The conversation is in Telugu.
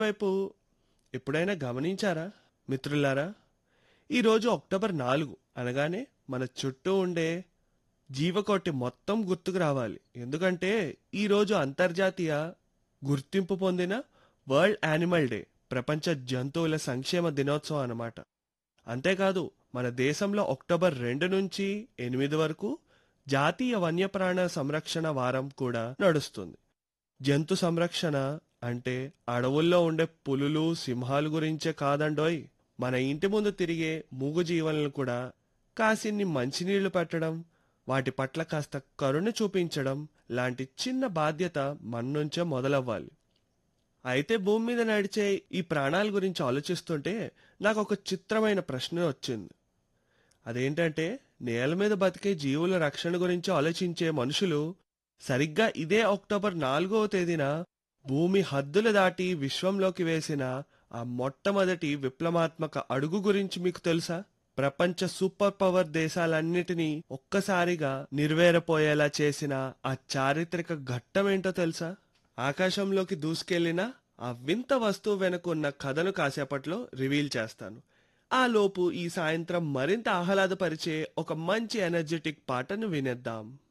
వైపు ఎప్పుడైనా గమనించారా మిత్రులారా? ఈరోజు అక్టోబర్ 4 అనగానే మన చుట్టూ ఉండే జీవకోటి మొత్తం గుర్తుకు రావాలి. ఎందుకంటే ఈరోజు అంతర్జాతీయ గుర్తింపు పొందిన వరల్డ్ యానిమల్ డే, ప్రపంచ జంతువుల సంక్షేమ దినోత్సవం అన్నమాట. అంతేకాదు మన దేశంలో అక్టోబర్ 2 నుంచి 8 వరకు జాతీయ వన్యప్రాణ సంరక్షణ వారం కూడా నడుస్తుంది. జంతు సంరక్షణ అంటే అడవుల్లో ఉండే పులులు సింహాలు గురించే కాదండోయ్. మన ఇంటి ముందు తిరిగే మూగజీవాలను కూడా కాసిన్ని మంచినీళ్లు పెట్టడం, వాటి పట్ల కాస్త కరుణ చూపించడం లాంటి చిన్న బాధ్యత మన నుంచే మొదలవ్వాలి. అయితే భూమి మీద నడిచే ఈ ప్రాణాల గురించి ఆలోచిస్తుంటే నాకు ఒక చిత్రమైన ప్రశ్న వచ్చింది. అదేంటంటే, నేల మీద బతికే జీవుల రక్షణ గురించి ఆలోచించే మనుషులు సరిగ్గా ఇదే అక్టోబర్ 4వ తేదీన భూమి హద్దులు దాటి విశ్వంలోకి వేసిన ఆ మొట్టమొదటి విప్లవాత్మక అడుగు గురించి మీకు తెలుసా? ప్రపంచ సూపర్ పవర్ దేశాలన్నిటినీ ఒక్కసారిగా నిర్వేరపోయేలా చేసిన ఆ చారిత్రక ఘట్టమేంటో తెలుసా? ఆకాశంలోకి దూసుకెళ్లిన ఆ వింత వస్తువు వెనుకున్న కథను కాసేపట్లో రివీల్ చేస్తాను. ఆ లోపు ఈ సాయంత్రం మరింత ఆహ్లాదపరిచే ఒక మంచి ఎనర్జెటిక్ పాటను వినేద్దాం.